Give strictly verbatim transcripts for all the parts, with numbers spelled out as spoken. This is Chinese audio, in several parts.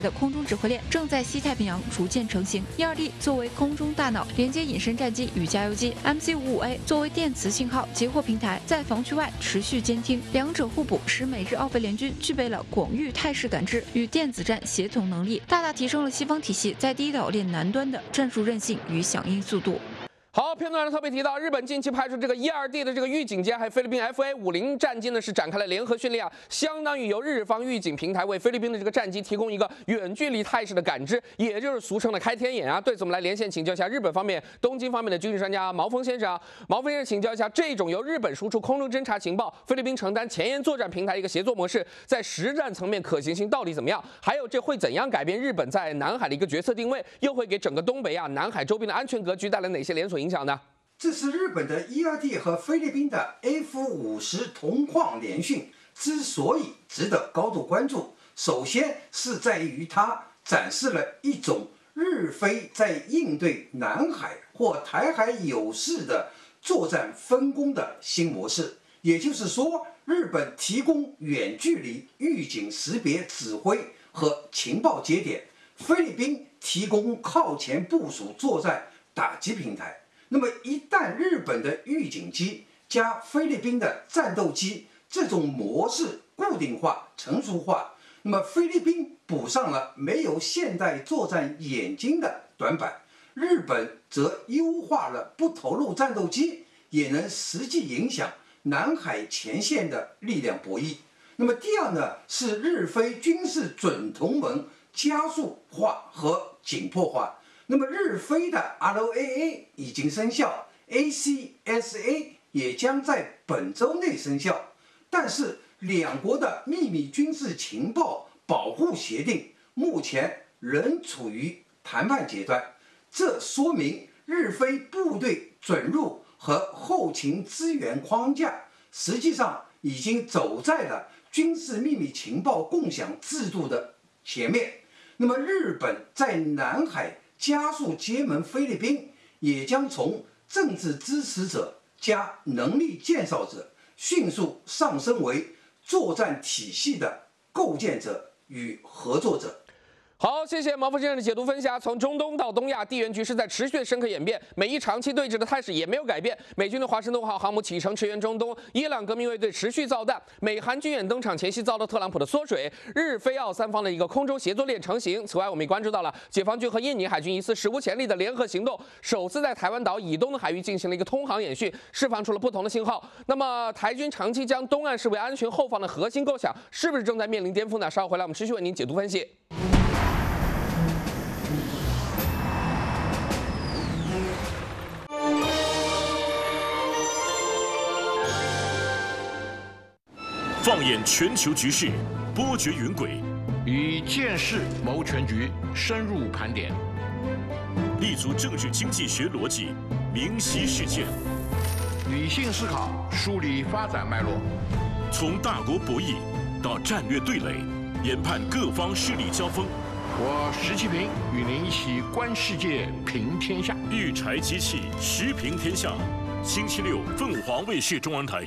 的空中指挥链正在西太平洋逐渐成型。E 二 D 作为空中大脑，连接隐身战机与加油机 ；M C 五十五 A 作为电磁信号截获平台，在防区外持续监听，两者互补，使美日澳菲联军具备了广域态势感知与电子战协同能力，大大提升了西方体系在第一岛链南端的战术韧性与响应速度。 好，片段上特别提到，日本近期派出这个 E 二 D 的这个预警舰，还有菲律宾 F A 五十战机呢，是展开了联合训练啊，相当于由日方预警平台为菲律宾的这个战机提供一个远距离态势的感知，也就是俗称的开天眼啊。对此，我们来连线请教一下日本方面东京方面的军事专家毛峰先生啊。毛峰先生，请教一下，这种由日本输出空中侦察情报，菲律宾承担前沿作战平台一个协作模式，在实战层面可行性到底怎么样？还有，这会怎样改变日本在南海的一个角色定位？又会给整个东北亚、南海周边的安全格局带来哪些连锁影响呢？ 这是日本的 E 二 D 和菲律宾的 F 五十同框联训之所以值得高度关注，首先是在于它展示了一种日菲在应对南海或台海有事的作战分工的新模式。也就是说，日本提供远距离预警识别、指挥和情报节点，菲律宾提供靠前部署作战打击平台。 那么，一旦日本的预警机加菲律宾的战斗机这种模式固定化、成熟化，那么菲律宾补上了没有现代作战眼睛的短板，日本则优化了不投入战斗机也能实际影响南海前线的力量博弈。那么第二呢，是日菲军事准同盟加速化和紧迫化。 那么日菲的 R O A A 已经生效 ，A C S A 也将在本周内生效，但是两国的秘密军事情报保护协定目前仍处于谈判阶段，这说明日菲部队准入和后勤支援框架实际上已经走在了军事秘密情报共享制度的前面。那么日本在南海 加速结盟菲律宾，也将从政治支持者加能力建造者，迅速上升为作战体系的构建者与合作者。 好，谢谢毛峰先生的解读分享。从中东到东亚，地缘局势在持续的深刻演变，美伊长期对峙的态势也没有改变。美军的华盛顿号航母启程驰援中东，伊朗革命卫队持续造弹，美韩军演登场前夕遭到特朗普的缩水，日菲澳三方的一个空中协作链成型。此外，我们也关注到了解放军和印尼海军一次史无前例的联合行动，首次在台湾岛以东的海域进行了一个通航演训，释放出了不同的信号。那么，台军长期将东岸视为安全后方的核心构想，是不是正在面临颠覆呢？稍后回来，我们持续为您解读分析。 放眼全球局势，波谲云诡； 以见识谋全局，深入盘点； 立足政治经济学逻辑，明晰事件； 理性思考，梳理发展脉络； 从大国博弈到战略对垒，研判各方势力交锋。 我石其平与您一起观世界，评天下。 御柴机器时评天下，星期六凤凰卫视中文台。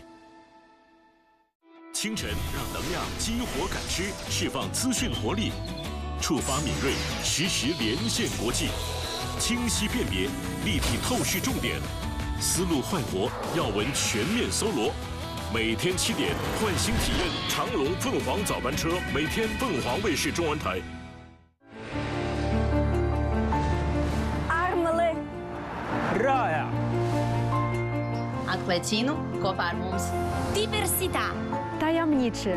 清晨，让能量激活感知，释放资讯活力，触发敏锐，实时连线国际，清晰辨别，立体透视重点，思路焕活，要闻全面搜罗。每天七点，换新体验长龙凤凰早班车，每天凤凰卫视中文台。 Armele Rāja. Atklēcienu kopā ar mums. Diversitā. Tajemniczy.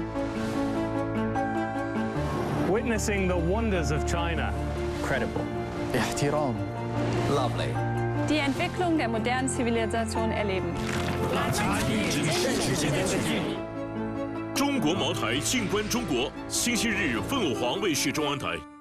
Witnessing the wonders of China. Credible. احترام. Lovely. Die Entwicklung der modernen Zivilisation erleben. 中国茅台静观中国，星期日凤凰卫视中文台。